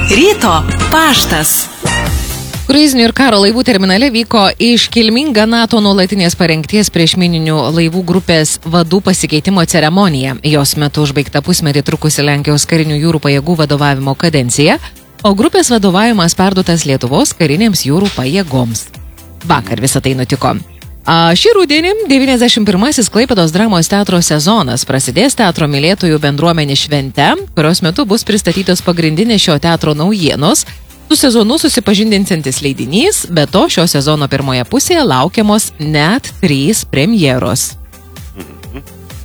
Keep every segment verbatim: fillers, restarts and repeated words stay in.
Ryto paštas. Kruizinių ir karo laivų terminale vyko iškilminga NATO nuolatinės parengties priešmininių laivų grupės vadų pasikeitimo ceremonija. Jos metu užbaigta pusmetį trukusi Lenkijos karinių jūrų pajėgų vadovavimo kadencija, o grupės vadovavimas perduotas Lietuvos karinėms jūrų pajėgoms. Vakar visą tai nutiko. A, šį rudenį devyniasdešimt pirmasis Klaipėdos dramos teatro sezonas prasidės teatro mylėtojų bendruomenės švente, kurios metu bus pristatytos pagrindinės šio teatro naujienos. Su sezonu susipažindinsantis leidinys, be to šio sezono pirmoje pusėje laukiamos net trys premjeros. Mhm.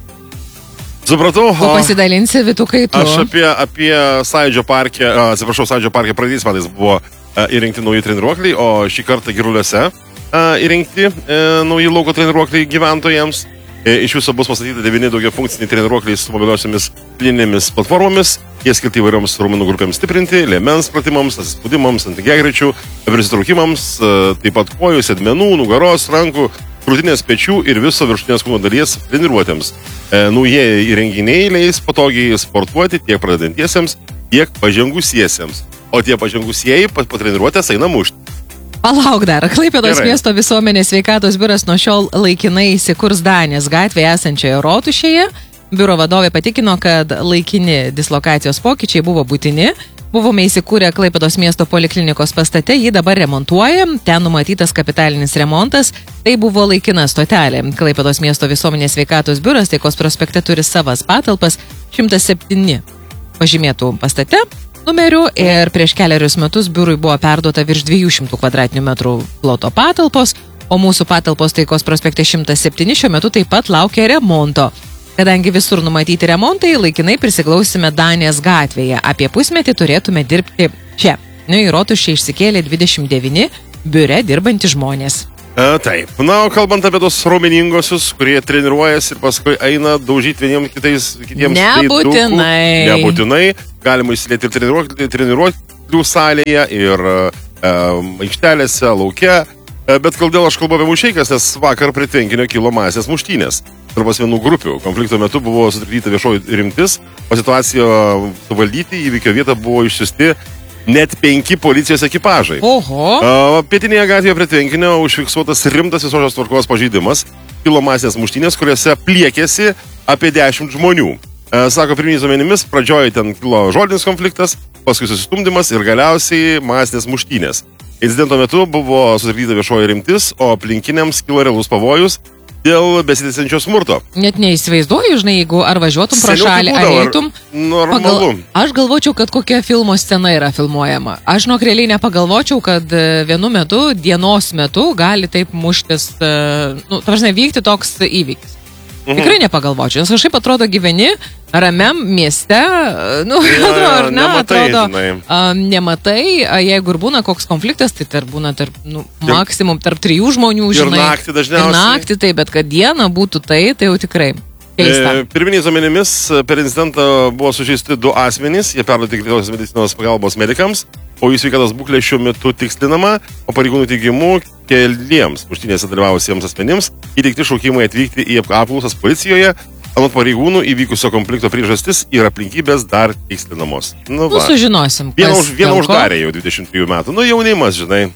Supratau. Tu pasidalinsi, Vytukai, tu. Aš apie, apie Sąjūdžio parke, atsiprašau, Sąjūdžio parke pradės metais buvo įrengti nauji treniruokliai, o šį kartą Giruliuose įrengti nauji lauko treniruokliai gyventojams. Iš viso bus pastatyti devyni daugiafunkciniai treniruokliai su mobiliosiomis plininėmis platformomis. Jie skirti įvairioms raumenų grupėms stiprinti, liemens pratimams, atsispaudimams, antigegrečių, prisitraukimams, taip pat kojų, sėdmenų, nugaros, rankų, krūtinės, pečių ir viso viršutinės kūno dalies treniruotėms. Naujieji įrenginiai leis patogiai sportuoti tiek pradedantiesiems, tiek pažengusiesiems. O tie pažengusieji po treniruotės eina mušti. Palauk dar, Klaipėdos miesto visuomenės sveikatos biuras nuo šiol laikinai įsikurs Danės gatvėje esančioje Rotušėje. Biuro vadovė patikino, kad laikini dislokacijos pokyčiai buvo būtini. Buvome įsikūrę Klaipėdos miesto poliklinikos pastate, jį dabar remontuoja, ten numatytas kapitalinis remontas, tai buvo laikina stotelė. Klaipėdos miesto visuomenės sveikatos biuras Taikos prospekte turi savas patalpas, šimtas septyni pažymėtų pastate numerių ir prieš keliarius metus biurui buvo perduota virš dviejų šimtų kvadratinių metrų ploto patalpos, o mūsų patalpos Taikos prospekte šimtas septyni šiuo metu taip pat laukia remonto. Kadangi visur numatyti remontai, laikinai prisiglausime Danės gatvėje. Apie pusmetį turėtume dirbti čia. Nu, į Rotušę išsikėlė dvidešimt devyni biure dirbantys žmonės. E, taip. Na, o kalbant apie tos raumeningosius, kurie treniruojasi ir paskui eina daužyti vieniems kitais, kitiems Nebūtinai. Teidukų, nebūtinai. Galima įsilieti ir treniruoklių, treniruoklių salėje, ir e, aikštelėse, lauke. E, bet kodėl aš kalbu apie mušeikas, nes vakar prie tvenkinio kilo masės muštynės. Tarp asmenų grupių. Konflikto metu buvo sutrikdyta viešoji rimtis, o situaciją suvaldyti įvykio vietą buvo išsiųsti net penki policijos ekipažai. Oho. A, pietinėje gatvėje prie tvenkinio užfiksuotas rimtas viešosios tvarkos pažeidimas. Kilo masės muštynės, kuriuose pliekėsi apie dešimt žmonių. A, sako, pirminiais duomenimis, pradžioje ten kilo žodinis konfliktas, paskui susistumdymas ir galiausiai masinės muštynės. Incidento metu buvo sutrikdyta viešoji rimtis, o aplinkiniams kilo realus pavojus dėl besitęsiančio smurto. Net neįsivaizduoju, žinai, jeigu ar važiuotum pro šalį, ar eitum. Normalu. Pagal... Aš galvočiau, kad kokia filmo scena yra filmuojama. Aš nuo realiai nepagalvočiau, kad vienu metu, dienos metu gali taip muštis, nu, tavarsime, vykti toks įvykis. Mhm. Tikrai nepagalvočiau, nes kažkaip atrodo gyveni ramiam mieste, nu, ja, ar ne, nematai, atrodo, a, nematai, a, jeigu ir būna koks konfliktas, tai tarp būna tarp, nu, maksimum tarp trijų žmonių, žinai. Ir naktį dažniausiai. Ir naktį, tai, bet kad diena būtų tai, tai jau tikrai keista. E, pirminiais duomenimis per incidentą buvo sužeisti du asmenys, jie perduoti greitosios medicinos pagalbos medikams, o jų sveikatos būklė šiuo metu tikslinama, o pareigūnų teigimu keliems muštynėse dalyvavusiems asmenims įteikti šaukimai atvykti į apklausas policijoje. Anot pareigūnų įvykusio konflikto priežastis ir aplinkybės dar tikslinamos. Nu, nu sužinosim. Vieną, už, vieną uždarė jau dvidešimt trijų metų. Nu, jaunimas, žinai.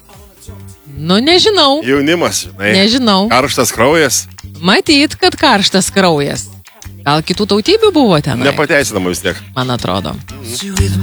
Nu, nežinau. Jaunimas, žinai. Nežinau. Karštas kraujas. Matyt, kad karštas kraujas. Gal kitų tautybių buvo ten? Nepateisinama vis tiek. Man atrodo. Mhm.